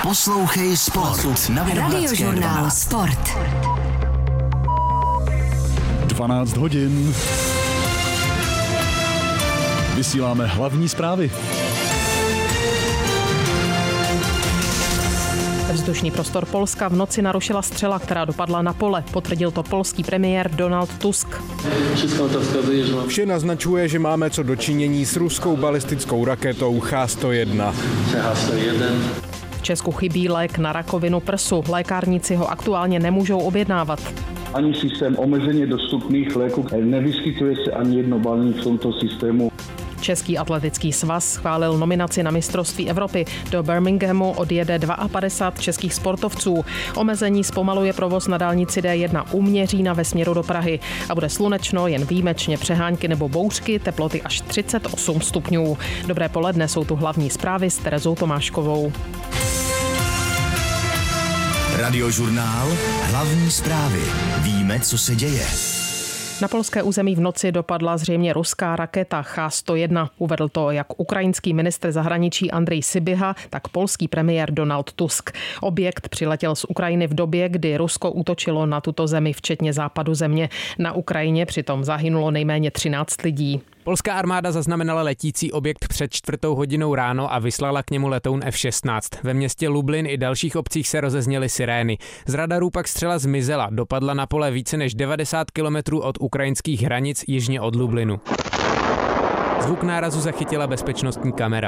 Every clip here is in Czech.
Poslouchej Sport na Radiožurnál Sport. 12 hodin. Vysíláme hlavní zprávy. Vzdušný prostor Polska v noci narušila střela, která dopadla na pole. Potvrdil to polský premiér Donald Tusk. Vše naznačuje, že máme co dočinění s ruskou balistickou raketou Ch-101. V Česku chybí lék na rakovinu prsu. Lékárníci ho aktuálně nemůžou objednávat. Ani systém omezeně dostupných léků, nevyskytuje se ani jedno balení v tomto systému. Český atletický svaz schválil nominaci na mistrovství Evropy. Do Birminghamu odjede 52 českých sportovců. Omezení zpomaluje provoz na dálnici D1 u Měřína ve směru do Prahy. A bude slunečno, jen výjimečně přehánky nebo bouřky, teploty až 38 stupňů. Dobré poledne, jsou tu hlavní zprávy s Terezou Tomáškovou. Radiožurnál, hlavní zprávy. Víme, co se děje. Na polské území v noci dopadla zřejmě ruská raketa Ch-101. Uvedl to jak ukrajinský ministr zahraničí Andrej Sybiha, tak polský premiér Donald Tusk. Objekt přiletěl z Ukrajiny v době, kdy Rusko útočilo na tuto zemi, včetně západu země. Na Ukrajině přitom zahynulo nejméně 13 lidí. Polská armáda zaznamenala letící objekt před 4:00 ráno a vyslala k němu letoun F-16. Ve městě Lublin i dalších obcích se rozezněly sirény. Z radarů pak střela zmizela, dopadla na pole více než 90 kilometrů od ukrajinských hranic jižně od Lublinu. Zvuk nárazu zachytila bezpečnostní kamera.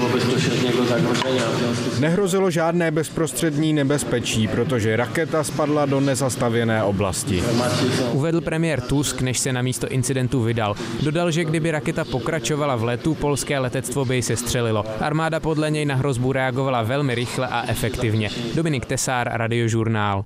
Nehrozilo žádné bezprostřední nebezpečí, protože raketa spadla do nezastavěné oblasti. Uvedl premiér Tusk, než se na místo incidentu vydal. Dodal, že kdyby raketa pokračovala v letu, polské letectvo by ji sestřelilo. Armáda podle něj na hrozbu reagovala velmi rychle a efektivně. Dominik Tesár, Radiožurnál.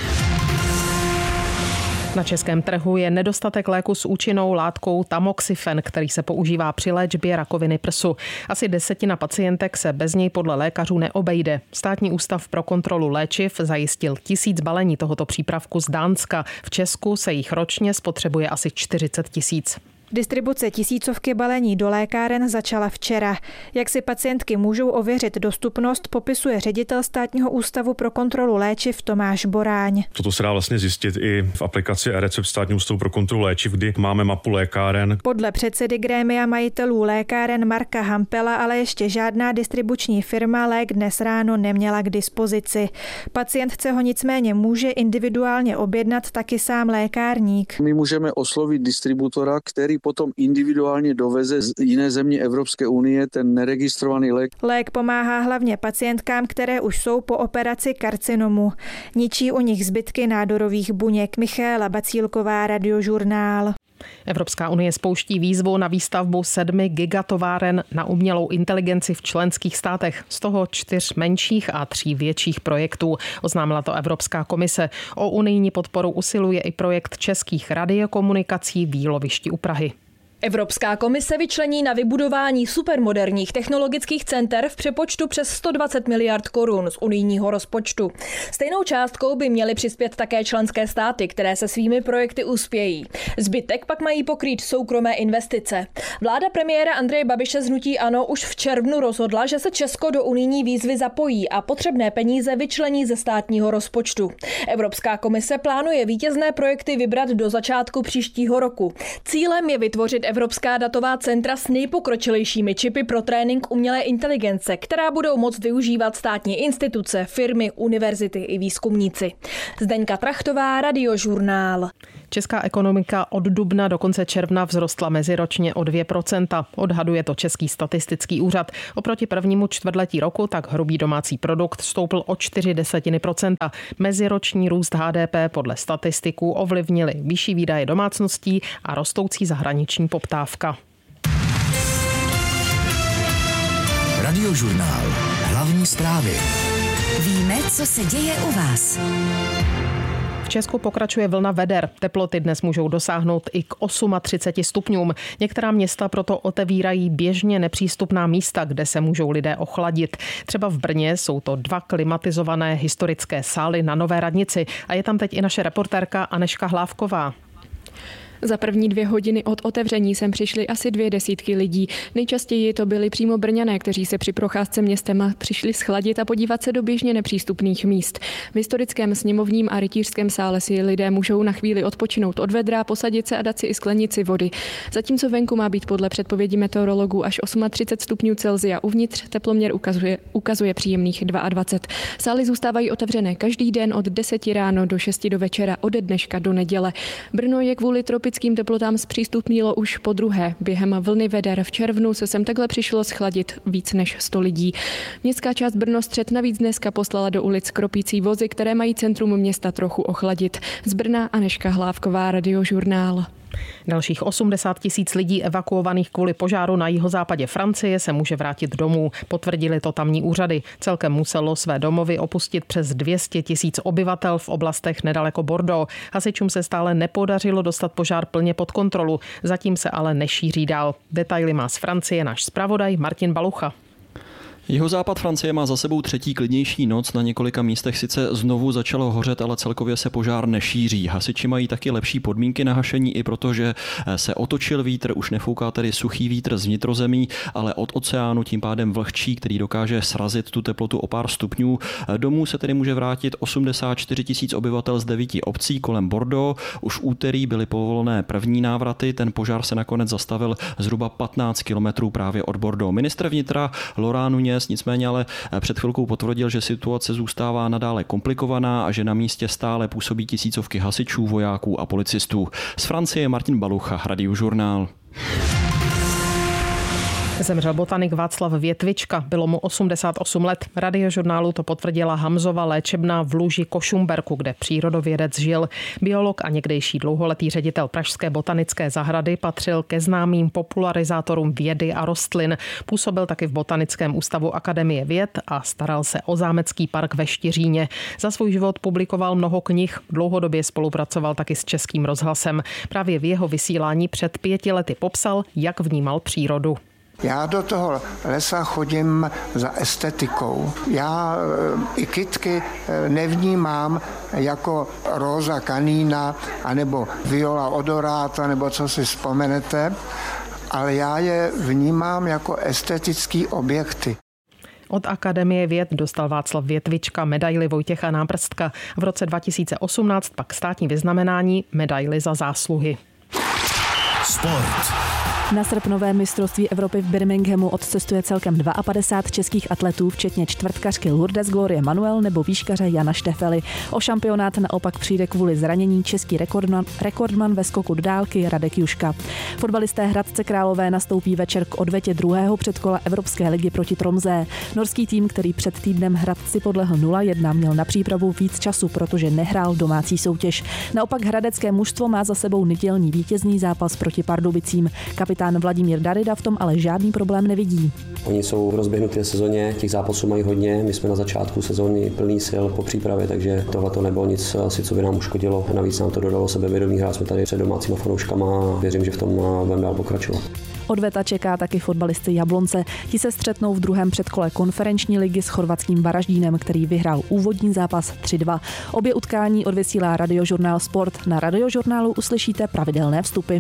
Na českém trhu je nedostatek léku s účinnou látkou tamoxifen, který se používá při léčbě rakoviny prsu. Asi 10% pacientek se bez něj podle lékařů neobejde. Státní ústav pro kontrolu léčiv zajistil 1000 balení tohoto přípravku z Dánska. V Česku se jich ročně spotřebuje asi 40 000. Distribuce tisícovky balení do lékáren začala včera. Jak si pacientky můžou ověřit dostupnost, popisuje ředitel Státního ústavu pro kontrolu léčiv Tomáš Boráň. Toto se dá vlastně zjistit i v aplikaci eRecept Státního ústavu pro kontrolu léčiv, kdy máme mapu lékáren. Podle předsedy grémia majitelů lékáren Marka Hampela ale ještě žádná distribuční firma lék dnes ráno neměla k dispozici. Pacientce ho nicméně může individuálně objednat taky sám lékárník. My můžeme oslovit distributora, který potom individuálně doveze z jiné země Evropské unie ten neregistrovaný lék. Lék pomáhá hlavně pacientkám, které už jsou po operaci karcinomu. Ničí u nich zbytky nádorových buněk. Michaela Bacílková, Radiožurnál. Evropská unie spouští výzvu na výstavbu 7 gigatováren na umělou inteligenci v členských státech, z toho 4 menších a 3 větších projektů. Oznámila to Evropská komise. O unijní podporu usiluje i projekt českých radiokomunikací v Jílovišti u Prahy. Evropská komise vyčlení na vybudování supermoderních technologických center v přepočtu přes 120 miliard korun z unijního rozpočtu. Stejnou částkou by měly přispět také členské státy, které se svými projekty uspějí. Zbytek pak mají pokrýt soukromé investice. Vláda premiéra Andreje Babiše z hnutí ANO už v červnu rozhodla, že se Česko do unijní výzvy zapojí a potřebné peníze vyčlení ze státního rozpočtu. Evropská komise plánuje vítězné projekty vybrat do začátku příštího roku. Cílem je vytvořit evropská datová centra s nejpokročilejšími čipy pro trénink umělé inteligence, která budou moct využívat státní instituce, firmy, univerzity i výzkumníci. Zdeňka Trachtová, Radiožurnál. Česká ekonomika od dubna do konce června vzrostla meziročně o 2%. Odhaduje to Český statistický úřad. Oproti prvnímu čtvrtletí roku tak hrubý domácí produkt stoupl o 0,4%. Meziroční růst HDP podle statistiků ovlivnily vyšší výdaje domácností a rostoucí zahraniční poptávka. Radiožurnál. Hlavní zprávy. Víme, co se děje u vás. V Česku pokračuje vlna veder. Teploty dnes můžou dosáhnout i k 38 stupňům. Některá města proto otevírají běžně nepřístupná místa, kde se můžou lidé ochladit. Třeba v Brně jsou to 2 klimatizované historické sály na Nové radnici a je tam teď i naše reportérka Anežka Hlávková. Za první 2 hodiny od otevření sem přišly asi 20 lidí. Nejčastěji to byli přímo Brňané, kteří se při procházce městem přišli schladit a podívat se do běžně nepřístupných míst. V historickém sněmovním a rytířském sále si lidé můžou na chvíli odpočinout od vedra, posadit se a dát si i sklenici vody. Zatímco venku má být podle předpovědi meteorologů až 38 stupňů Celsia, uvnitř teploměr ukazuje příjemných 22. Sály zůstávají otevřené každý den od 10 ráno do 6 do večera, ode dneška do neděle. Brno je kvůli tropickým teplotám zpřístupnilo už po druhé. Během vlny veder v červnu se sem takhle přišlo schladit víc než 100 lidí. Městská část Brno-střed navíc dneska poslala do ulic kropící vozy, které mají centrum města trochu ochladit. Z Brna Anežka Hlávková, Radiožurnál. Dalších 80 000 lidí evakuovaných kvůli požáru na jihozápadě Francie se může vrátit domů. Potvrdili to tamní úřady. Celkem muselo své domovy opustit přes 200 000 obyvatel v oblastech nedaleko Bordeaux. Hasičům se stále nepodařilo dostat požár plně pod kontrolu. Zatím se ale nešíří dál. Detaily má z Francie náš zpravodaj Martin Balucha. Jihozápad Francie má za sebou 3. klidnější noc. Na několika místech sice znovu začalo hořet, ale celkově se požár nešíří. Hasiči mají taky lepší podmínky na hašení, i protože se otočil vítr, už nefouká tedy suchý vítr z vnitrozemí, ale od oceánu, tím pádem vlhčí, který dokáže srazit tu teplotu o pár stupňů. Domů se tedy může vrátit 84 000 obyvatel z 9 obcí kolem Bordeaux. Už v úterý byly povolené první návraty. Ten požár se nakonec zastavil zhruba 15 kilometrů právě od Bordeaux. Ministr vnitra Laurent Nunez nicméně ale před chvilkou potvrdil, že situace zůstává nadále komplikovaná a že na místě stále působí tisícovky hasičů, vojáků a policistů. Z Francie Martin Balucha, Radiožurnál. Zemřel botanik Václav Větvička, bylo mu 88 let. Radiožurnálu to potvrdila Hamzova léčebna v Luži Košumberku, kde přírodovědec žil. Biolog a někdejší dlouholetý ředitel Pražské botanické zahrady patřil ke známým popularizátorům vědy a rostlin. Působil taky v Botanickém ústavu Akademie věd a staral se o zámecký park ve Štiříně. Za svůj život publikoval mnoho knih, dlouhodobě spolupracoval taky s Českým rozhlasem. Právě v jeho vysílání před 5 lety popsal, jak vnímal přírodu. Já do toho lesa chodím za estetikou. Já i kytky nevnímám jako Rosa canina anebo Viola odorata, nebo co si vzpomenete, ale já je vnímám jako estetický objekty. Od Akademie věd dostal Václav Větvička medaili Vojtěcha Náprstka. V roce 2018 pak státní vyznamenání medaili za zásluhy. Sport. Na srpnové mistrovství Evropy v Birminghamu odcestuje celkem 52 českých atletů, včetně čtvrtkařky Lourdes Glorie Manuel nebo výškaře Jana Štefely. O šampionát naopak přijde kvůli zranění český rekordman ve skoku do dálky Radek Juška. Fotbalisté Hradce Králové nastoupí večer k odvetě druhého předkola Evropské ligy proti Tromsø. Norský tým, který před týdnem Hradci podlehl 0-1, měl na přípravu víc času, protože nehrál domácí soutěž. Naopak hradecké mužstvo má za sebou nedělní vítězný zápas proti Pardubicím. Kapitán Vladimír Darida v tom ale žádný problém nevidí. Oni jsou v rozběhnuté sezóně, těch zápasů mají hodně, my jsme na začátku sezóny plný sil po přípravě, takže tohle to nebylo nic asi, co by nám uškodilo. Navíc nám to dodalo sebevědomí, hráli jsme tady před domácíma fanouškama a věřím, že v tom budeme dál pokračovat. Odveta čeká taky fotbalisty Jablonce. Ti se střetnou v druhém předkole konferenční ligy s chorvatským Varaždínem, který vyhrál úvodní zápas 3-2. Obě utkání odvysílá Radiožurnál Sport. Na Radiožurnálu uslyšíte pravidelné vstupy.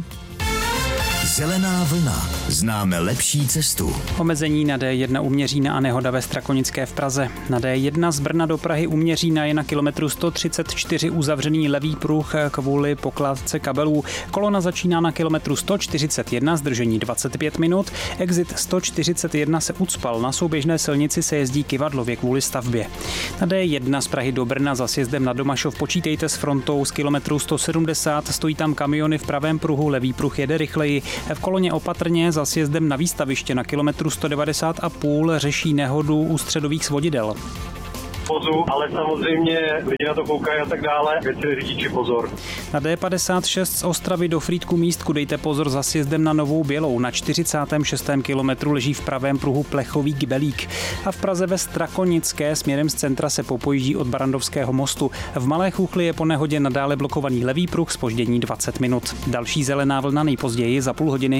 Zelená vlna. Známe lepší cestu. Omezení na D1 u Měřína a nehoda ve Strakonické v Praze. Na D1 z Brna do Prahy u Měřína je na kilometru 134 uzavřený levý pruh kvůli pokládce kabelů. Kolona začíná na kilometru 141, zdržení 25 minut. Exit 141 se ucpal. Na souběžné silnici se jezdí kyvadlově kvůli stavbě. Na D1 z Prahy do Brna za sjezdem na Domašov počítejte s frontou z kilometru 170. Stojí tam kamiony v pravém pruhu, levý pruh jede rychleji. V koloně opatrně za sjezdem na výstaviště na kilometru 190,5 řeší nehodu u středových svodidel. Vozu, ale samozřejmě lidi na to koukají a tak dále, věci řidiči pozor. Na D56 z Ostravy do Frýdku Místku dejte pozor za sjezdem na Novou Bělou. Na 46. kilometru leží v pravém pruhu plechový kbelík. A v Praze ve Strakonické směrem z centra se popojíždí od Barandovského mostu. V Malé Chuchli je po nehodě nadále blokovaný levý pruh, zpoždění 20 minut. Další zelená vlna nejpozději za půl hodiny.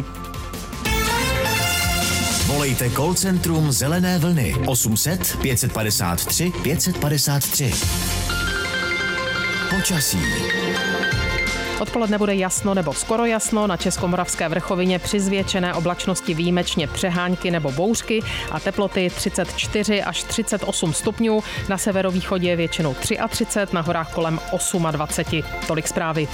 Volejte call centrum Zelené vlny 800 553 553. Počasí. Odpoledne bude jasno nebo skoro jasno, na Českomoravské vrchovině při zvětšené oblačnosti výjimečně přehánky nebo bouřky a teploty 34 až 38 stupňů, na severovýchodě většinou 33, na horách kolem 28. Tolik zprávy.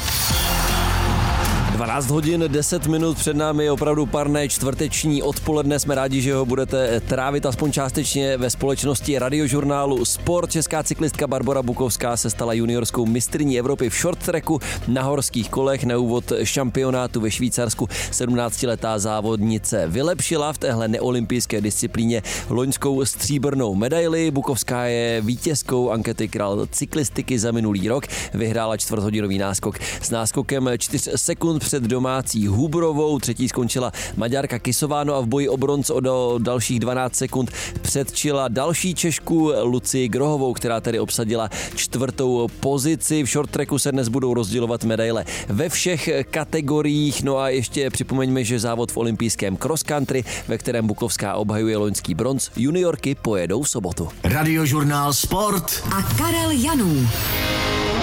12 hodin 10 minut před námi, opravdu parné čtvrteční odpoledne. Jsme rádi, že ho budete trávit aspoň částečně ve společnosti radiožurnálu Sport. Česká cyklistka Barbora Bukovská se stala juniorskou mistryní Evropy v short tracku na horských kolech. Na úvod šampionátu ve Švýcarsku 17letá závodnice vylepšila v téhle neolympijské disciplíně loňskou stříbrnou medaili. Bukovská je vítězkou ankety Král cyklistiky za minulý rok. Vyhrála čtvrthodinový náskok s náskokem 4 sekund před domácí Hubrovou, třetí skončila Maďarka Kisováno a v boji o bronz o dalších 12 sekund předčila další Češku Lucii Grohovou, která tedy obsadila 4. pozici. V short tracku se dnes budou rozdělovat medaile ve všech kategoriích. No a ještě připomeňme, že závod v olympijském cross country, ve kterém Bukovská obhajuje loňský bronz, juniorky pojedou v sobotu. Radiožurnál Sport a Karel Janů.